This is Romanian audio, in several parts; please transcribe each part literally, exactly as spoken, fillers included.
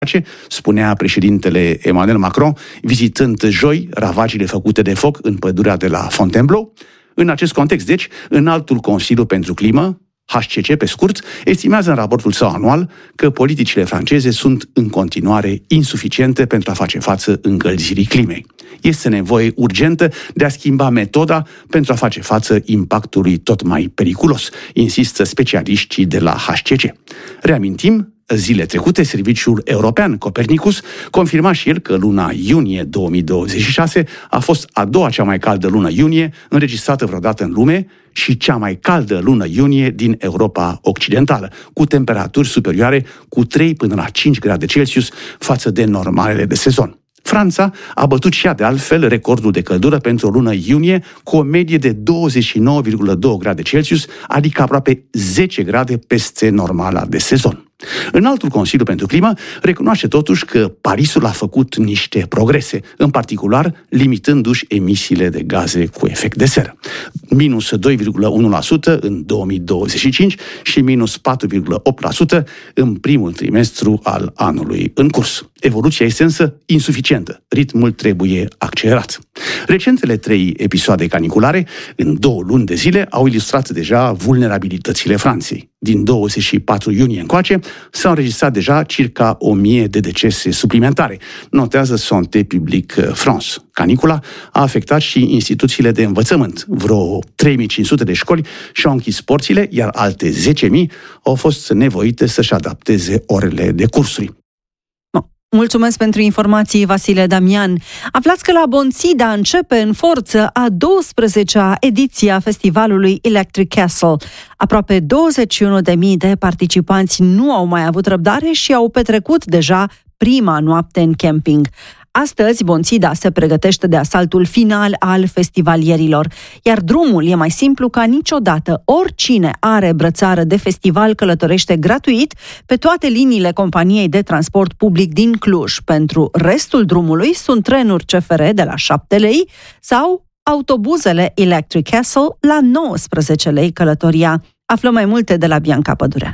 spunea președintele Emmanuel Macron, vizitând joi ravagile făcute de foc în pădurea de la Fontainebleau. În acest context, deci, Înaltul Consiliu pentru Climă, H C C pe scurt, estimează în raportul său anual că politicile franceze sunt în continuare insuficiente pentru a face față încălzirii climei. Este nevoie urgentă de a schimba metoda pentru a face față impactului tot mai periculos, insistă specialiștii de la H C C. Reamintim, zile trecute, Serviciul European Copernicus confirma și el că luna iunie două mii douăzeci și șase a fost a doua cea mai caldă lună iunie înregistrată vreodată în lume și cea mai caldă lună iunie din Europa Occidentală, cu temperaturi superioare cu trei până la cinci grade Celsius față de normalele de sezon. Franța a bătut și ea de altfel recordul de căldură pentru o lună iunie cu o medie de douăzeci și nouă virgulă doi grade Celsius, adică aproape zece grade peste normala de sezon. Înaltul Consiliu pentru Climă recunoaște totuși că Parisul a făcut niște progrese, în particular limitându-și emisiile de gaze cu efect de seră. Minus doi virgulă unu la sută în două mii douăzeci și cinci și minus patru virgulă opt la sută în primul trimestru al anului în curs. Evoluția este însă insuficientă. Ritmul trebuie accelerat. Recentele trei episoade caniculare, în două luni de zile, au ilustrat deja vulnerabilitățile Franței. Din douăzeci și patru iunie încoace s-au înregistrat deja circa o mie de decese suplimentare, notează Santé Publique France. Canicula a afectat și instituțiile de învățământ. Vreo trei mii cinci sute de școli și-au închis porțile, iar alte zece mii au fost nevoite să-și adapteze orele de cursuri. Mulțumesc pentru informații, Vasile Damian. Aflați că la Bonțida începe în forță a douăsprezecea ediție a festivalului Electric Castle. Aproape douăzeci și unu de mii de participanți nu au mai avut răbdare și au petrecut deja prima noapte în camping. Astăzi, Bonțida se pregătește de asaltul final al festivalierilor, iar drumul e mai simplu ca niciodată. Oricine are brățară de festival călătorește gratuit pe toate liniile companiei de transport public din Cluj. Pentru restul drumului sunt trenuri C F R de la șapte lei sau autobuzele Electric Castle la nouăsprezece lei călătoria. Aflăm mai multe de la Bianca Pădurean.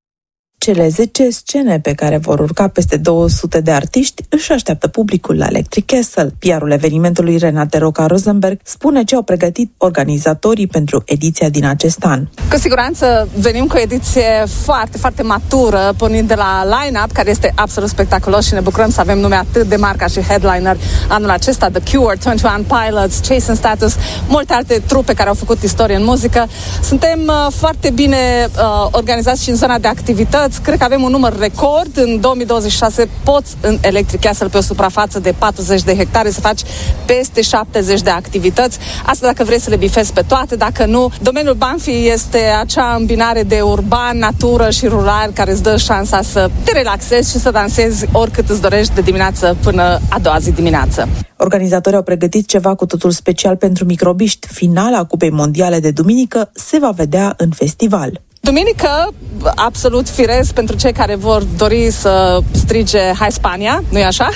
Cele zece scene pe care vor urca peste două sute de artiști își așteaptă publicul la Electric Castle. P R-ul evenimentului Renate Roca Rosenberg spune ce au pregătit organizatorii pentru ediția din acest an. Cu siguranță venim cu o ediție foarte, foarte matură, pornind de la line-up, care este absolut spectaculos și ne bucurăm să avem nume atât de mari ca și headliner anul acesta, The Cure, douăzeci și unu Pilots, Chase and Status, multe alte trupe care au făcut istorie în muzică. Suntem uh, foarte bine uh, organizați și în zona de activități. Cred că avem un număr record. În două mii douăzeci și șase poți în Electric Castle pe o suprafață de patruzeci de hectare să faci peste șaptezeci de activități. Asta dacă vrei să le bifezi pe toate, dacă nu. Domeniul Banfi este acea îmbinare de urban, natură și rural care îți dă șansa să te relaxezi și să dansezi oricât îți dorești de dimineață până a doua zi dimineață. Organizatorii au pregătit ceva cu totul special pentru microbiști. Finala Cupei Mondiale de duminică se va vedea în festival. Duminică, absolut firesc pentru cei care vor dori să strige Hai Spania, nu-i așa?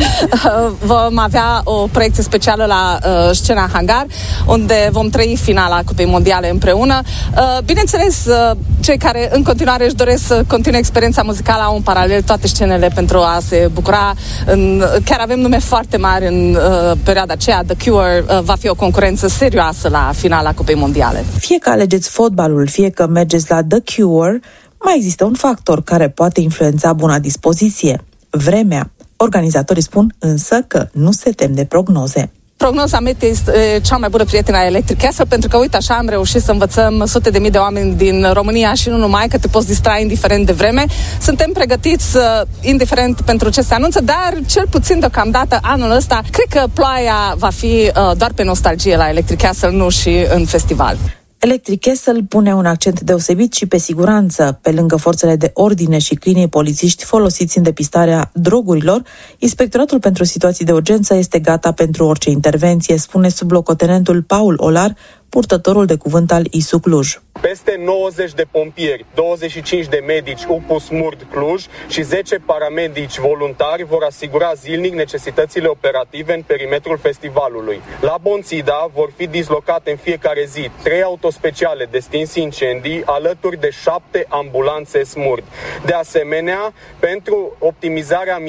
Vom avea o proiecție specială la uh, scena Hangar, unde vom trăi finala Cupei Mondiale împreună. Uh, bineînțeles, uh, cei care în continuare își doresc să continue experiența muzicală au în paralel toate scenele pentru a se bucura. În, chiar avem nume foarte mari în uh, perioada aceea. The Cure uh, va fi o concurență serioasă la finala Cupei Mondiale. Fie că alegeți fotbalul, fie că mergeți la The Cure, mai există un factor care poate influența buna dispoziție: vremea. Organizatorii spun însă că nu se tem de prognoze. Prognoza meteo este cea mai bună prietenă a Electric Castle, pentru că, uite, așa am reușit să învățăm sute de mii de oameni din România și nu numai, că te poți distra indiferent de vreme. Suntem pregătiți indiferent pentru ce se anunță, dar cel puțin deocamdată anul ăsta, cred că ploaia va fi uh, doar pe nostalgie la Electric Castle, nu și în festival. Electric Castle pune un accent deosebit și pe siguranță. Pe lângă forțele de ordine și câinii polițiști folosiți în depistarea drogurilor, Inspectoratul pentru Situații de Urgență este gata pentru orice intervenție, spune sublocotenentul Paul Olar, purtătorul de cuvânt al I S U Cluj. Peste nouăzeci de pompieri, douăzeci și cinci de medici U P U S-Murd Cluj și zece paramedici voluntari vor asigura zilnic necesitățile operative în perimetrul festivalului. La Bonțida vor fi dislocate în fiecare zi trei autospeciale de stins incendii alături de șapte ambulanțe SMURD. De asemenea, pentru optimizarea